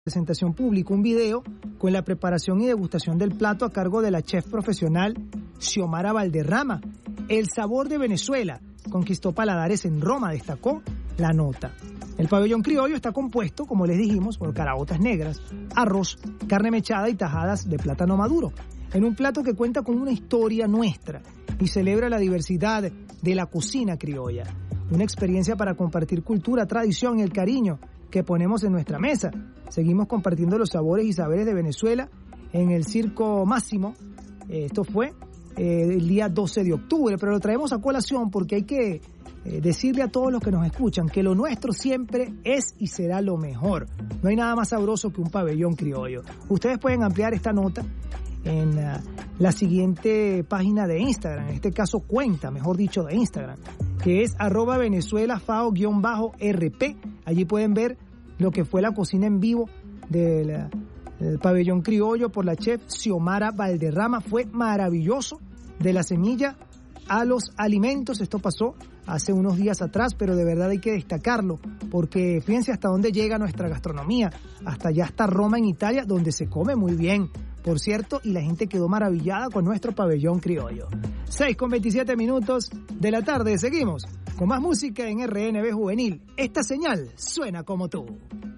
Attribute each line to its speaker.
Speaker 1: presentación publicó un video con la preparación y degustación del plato a cargo de la chef profesional Xiomara Valderrama. El sabor de Venezuela conquistó paladares en Roma, destacó la nota. El pabellón criollo está compuesto, como les dijimos, por caraotas negras, arroz, carne mechada y tajadas de plátano maduro, en un plato que cuenta con una historia nuestra y celebra la diversidad de la cocina criolla. Una experiencia para compartir cultura, tradición y el cariño que ponemos en nuestra mesa. Seguimos compartiendo los sabores y saberes de Venezuela en el Circo Máximo. Esto fue el día 12 de octubre, pero lo traemos a colación porque hay que decirle a todos los que nos escuchan que lo nuestro siempre es y será lo mejor. No hay nada más sabroso que un pabellón criollo. Ustedes pueden ampliar esta nota en la siguiente página de Instagram, en este caso cuenta, mejor dicho, de Instagram, que es @venezuelafao_RP. Allí pueden ver lo que fue la cocina en vivo del pabellón criollo por la chef Xiomara Valderrama. Fue maravilloso, de la semilla a los alimentos. Esto pasó hace unos días atrás, pero de verdad hay que destacarlo, porque fíjense hasta dónde llega nuestra gastronomía, hasta allá está Roma en Italia, donde se come muy bien, por cierto, y la gente quedó maravillada con nuestro pabellón criollo. 6:27 de la tarde, seguimos con más música en RNB Juvenil. Esta señal suena como tú.